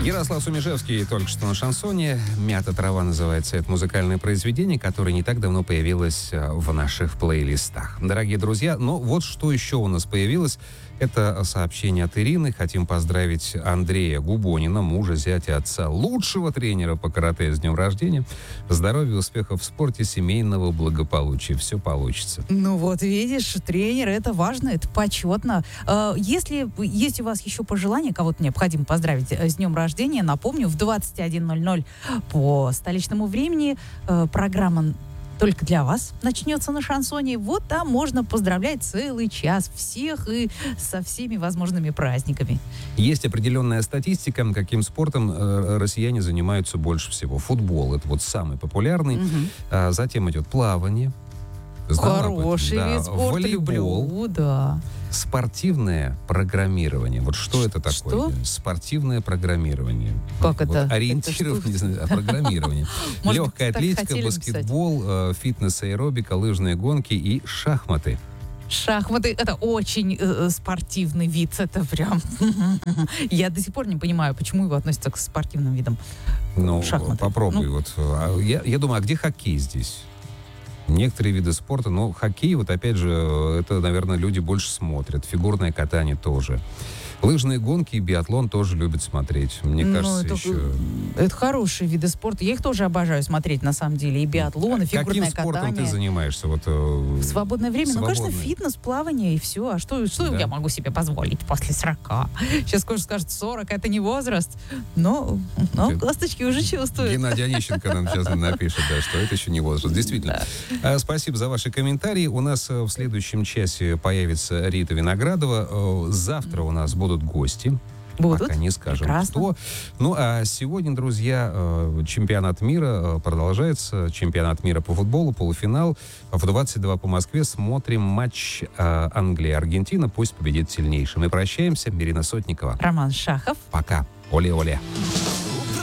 Ярослав Сумишевский только что на шансоне. «Мята трава» называется это музыкальное произведение, которое не так давно появилось в наших плейлистах. Дорогие друзья, вот что еще у нас появилось. Это сообщение от Ирины. Хотим поздравить Андрея Губонина, мужа, зятя, отца, лучшего тренера по карате с днем рождения. Здоровья, успехов в спорте, семейного благополучия. Все получится. Ну вот видишь, тренер, это важно, это почетно. Если есть у вас еще пожелания, кого-то необходимо поздравить с днем рождения, напомню, в 21:00 по столичному времени программа только для вас начнется на шансоне. Вот там можно поздравлять целый час всех и со всеми возможными праздниками. Есть определенная статистика, каким спортом россияне занимаются больше всего. Футбол — это вот самый популярный. Угу. Затем идет плавание. Хороший вид спорта. Волейбол. Люблю, да. Спортивное программирование. Вот что это такое? Что? Спортивное программирование. Как это? Ориентирование, не знаю, программирование. Легкая атлетика, баскетбол, фитнес, аэробика, лыжные гонки и шахматы. Шахматы — это очень спортивный вид. Это прям... Я до сих пор не понимаю, почему его относятся к спортивным видам. Шахматы. Попробуй. Я думаю, а где хоккей здесь? Некоторые виды спорта, но хоккей, вот опять же, это, наверное, люди больше смотрят. Фигурное катание тоже. Лыжные гонки и биатлон тоже любят смотреть. Мне кажется, это хорошие виды спорта. Я их тоже обожаю смотреть, на самом деле. И биатлон, и фигурное катание. Каким спортом ты занимаешься? В свободное время? Ну, конечно, фитнес, плавание и все. А что я могу себе позволить после 40? Сейчас кое-кто скажет, 40 — это не возраст. Но косточки уже чувствуют. Геннадий Онищенко нам сейчас напишет, что это еще не возраст. Действительно. Да. Спасибо за ваши комментарии. У нас в следующем часе появится Рита Виноградова. Завтра у нас будут гости. Пока не скажем, кто. Ну, а сегодня, друзья, чемпионат мира продолжается. Чемпионат мира по футболу, полуфинал. В 22 по Москве смотрим матч Англия-Аргентина. Пусть победит сильнейший. Мы прощаемся. Ирина Сотникова. Роман Шахов. Пока. Оле-оле.